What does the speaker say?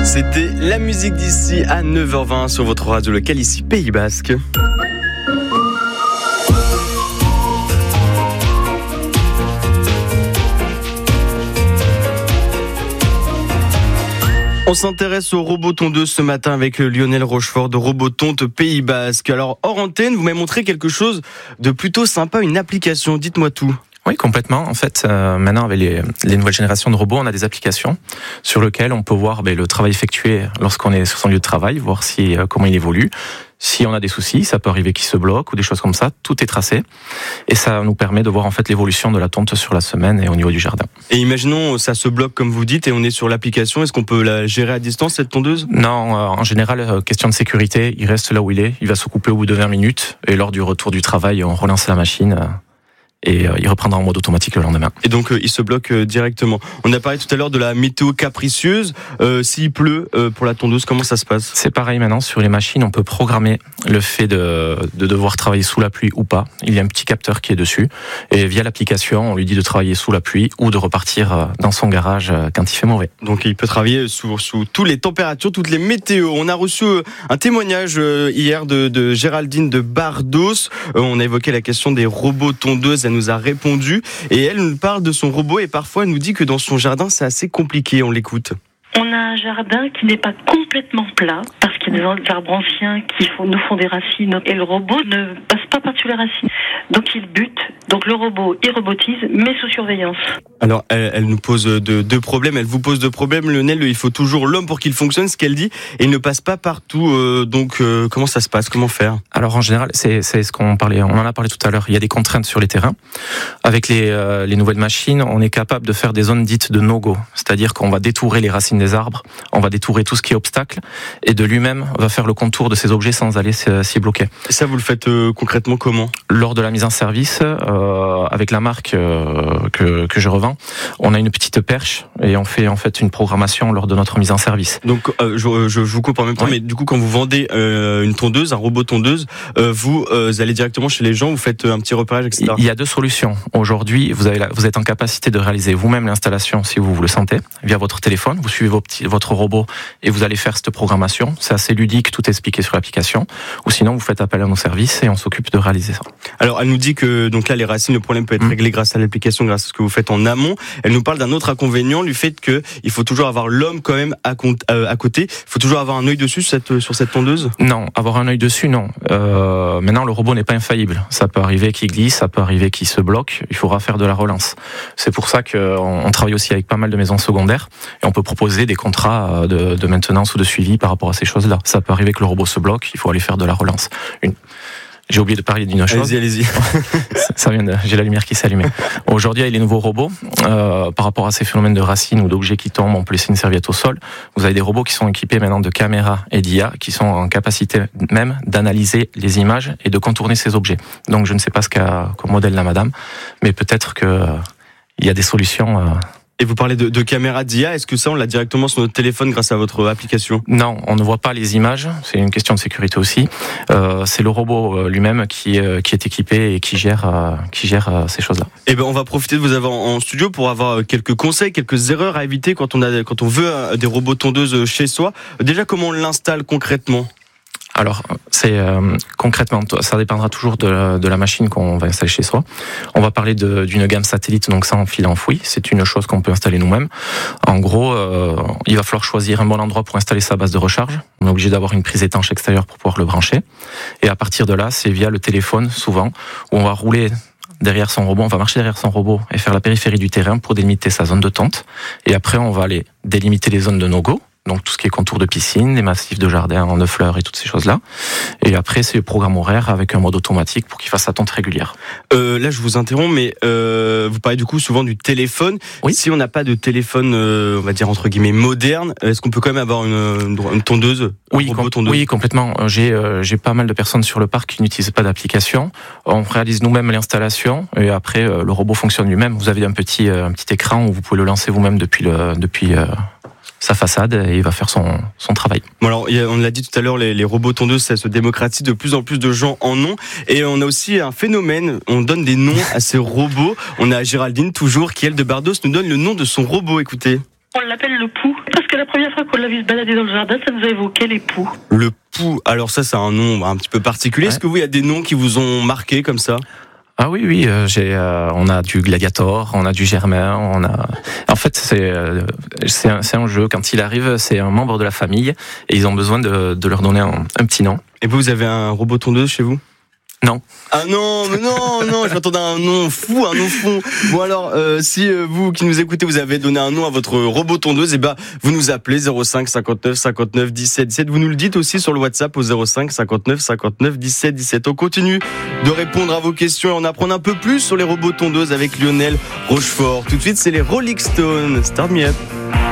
C'était la musique d'ici à 9h20 sur votre radio locale ici Pays Basque. On s'intéresse aux robots tondeuses ce matin avec Lionel Rochefort de Robotonte Pays Basque. Alors hors antenne, vous m'avez montré quelque chose de plutôt sympa, une application. Dites-moi tout. Oui, complètement. En fait, maintenant, avec les nouvelles générations de robots, on a des applications sur lesquelles on peut voir le travail effectué lorsqu'on est sur son lieu de travail, voir comment il évolue. Si on a des soucis, ça peut arriver qu'il se bloque ou des choses comme ça. Tout est tracé et ça nous permet de voir en fait l'évolution de la tonte sur la semaine et au niveau du jardin. Et imaginons ça se bloque comme vous dites et on est sur l'application. Est-ce qu'on peut la gérer à distance cette tondeuse ? Non, en général, question de sécurité, il reste là où il est. Il va se couper au bout de 20 minutes et lors du retour du travail, on relance la machine. Et il reprendra en mode automatique le lendemain. Et donc il se bloque directement. On a parlé tout à l'heure de la météo capricieuse. S'il pleut pour la tondeuse, comment ça se passe ? C'est pareil maintenant, sur les machines, on peut programmer le fait de devoir travailler sous la pluie ou pas. Il y a un petit capteur qui est dessus. Et via l'application, on lui dit de travailler sous la pluie ou de repartir dans son garage quand il fait mauvais. Donc il peut travailler sous toutes les températures, toutes les météos. On a reçu un témoignage hier de Géraldine de Bardos. On a évoqué la question des robots tondeuses. Elle nous a répondu et elle nous parle de son robot et parfois elle nous dit que dans son jardin c'est assez compliqué. On l'écoute. On a un jardin qui n'est pas complètement plat parce qu'il y a des arbres anciens qui nous font des racines et le robot ne passe pas par-dessus les racines. Donc il bute. Donc le robot, il robotise mais sous surveillance. Alors elle nous pose deux problèmes. Elle vous pose deux problèmes. Lionel, il faut toujours l'homme pour qu'il fonctionne, ce qu'elle dit, et il ne passe pas partout. Comment ça se passe ? Comment faire ? Alors en général, c'est ce qu'on parlait. On en a parlé tout à l'heure. Il y a des contraintes sur les terrains. Avec les nouvelles machines, on est capable de faire des zones dites de no-go, c'est-à-dire qu'on va détourer les racines des arbres, on va détourer tout ce qui est obstacle, et de lui-même va faire le contour de ces objets sans aller s'y bloquer. Et ça, vous le faites concrètement comment ? Lors de la mise en service, avec la marque que je revends, on a une petite perche et on fait en fait une programmation lors de notre mise en service. Donc je vous coupe en même temps, oui. Mais du coup quand vous vendez une tondeuse, un robot tondeuse, vous allez directement chez les gens, vous faites un petit repérage, etc. Il y a deux solutions. Aujourd'hui, vous êtes en capacité de réaliser vous-même l'installation si vous le sentez, via votre téléphone. Vous suivez votre robot et vous allez faire cette programmation. C'est assez ludique, tout est expliqué sur l'application. Ou sinon, vous faites appel à nos services et on s'occupe de réaliser ça. Alors, elle nous dit que donc là, les racines, le problème peut être réglé grâce à l'application, grâce à ce que vous faites en amont. Elle nous parle d'un autre inconvénient, du fait que il faut toujours avoir l'homme quand même à côté. Il faut toujours avoir un œil dessus sur cette tondeuse. Non, avoir un œil dessus, non. Maintenant, le robot n'est pas infaillible. Ça peut arriver qu'il glisse, ça peut arriver qu'il se bloque. Il faudra faire de la relance. C'est pour ça qu'on travaille aussi avec pas mal de maisons secondaires et on peut proposer des contrats de maintenance ou de suivi par rapport à ces choses-là. Ça peut arriver que le robot se bloque, il faut aller faire de la relance. J'ai oublié de parler d'une chose. Allez-y. Ça vient j'ai la lumière qui s'est allumée. Aujourd'hui, avec les nouveaux robots, par rapport à ces phénomènes de racines ou d'objets qui tombent, on peut laisser une serviette au sol. Vous avez des robots qui sont équipés maintenant de caméras et d'IA, qui sont en capacité même d'analyser les images et de contourner ces objets. Donc, je ne sais pas ce qu'a comme modèle la madame, mais peut-être que il y a des solutions. Et vous parlez de caméra d'IA, est-ce que ça on l'a directement sur notre téléphone grâce à votre application ? Non, on ne voit pas les images, c'est une question de sécurité aussi. C'est le robot lui-même qui est équipé et qui gère ces choses-là. Eh ben on va profiter de vous avoir en studio pour avoir quelques conseils, quelques erreurs à éviter quand on veut des robots tondeuses chez soi. Déjà, comment on l'installe concrètement ? Alors, c'est concrètement, ça dépendra toujours de la machine qu'on va installer chez soi. On va parler d'une gamme satellite, donc sans fil enfoui. C'est une chose qu'on peut installer nous-mêmes. En gros, il va falloir choisir un bon endroit pour installer sa base de recharge. On est obligé d'avoir une prise étanche extérieure pour pouvoir le brancher. Et à partir de là, c'est via le téléphone, souvent, où on va rouler derrière son robot, on va marcher derrière son robot et faire la périphérie du terrain pour délimiter sa zone de tonte. Et après, on va aller délimiter les zones de no-go. Donc tout ce qui est contour de piscine, les massifs de jardin, de fleurs et toutes ces choses-là. Et après, c'est le programme horaire avec un mode automatique pour qu'il fasse sa tonte régulière. Là, je vous interromps, mais vous parlez du coup souvent du téléphone. Oui. Si on n'a pas de téléphone, on va dire entre guillemets moderne, est-ce qu'on peut quand même avoir une tondeuse ? Oui, complètement. J'ai pas mal de personnes sur le parc qui n'utilisent pas d'application. On réalise nous-mêmes l'installation et après le robot fonctionne lui-même. Vous avez un petit écran où vous pouvez le lancer vous-même depuis sa façade et il va faire son travail. Bon alors, on l'a dit tout à l'heure, les robots tondeuses, ça se démocratise, de plus en plus de gens en ont. Et on a aussi un phénomène, on donne des noms à ces robots. On a Géraldine, toujours, qui elle de Bardos, nous donne le nom de son robot, écoutez. On l'appelle le pou, parce que la première fois qu'on l'a vu se balader dans le jardin, ça nous a évoqué les poux. Le pou, alors ça c'est un nom un petit peu particulier. Est-ce que vous, il y a des noms qui vous ont marqué comme ça? Ah oui, on a du gladiator, on a du germain, En fait, c'est un jeu. Quand il arrive, c'est un membre de la famille et ils ont besoin de leur donner un petit nom. Et vous avez un robot tondeuse chez vous? Non. Ah non, mais non, je m'attendais à un nom fou, un nom fou. Bon alors, si vous qui nous écoutez, vous avez donné un nom à votre robot tondeuse, et vous nous appelez 05 59 59 17 17. Vous nous le dites aussi sur le WhatsApp au 05 59 59 17 17. On continue de répondre à vos questions et on apprend un peu plus sur les robots tondeuses avec Lionel Rochefort. Tout de suite, c'est les Rolling Stones. Start Me Up.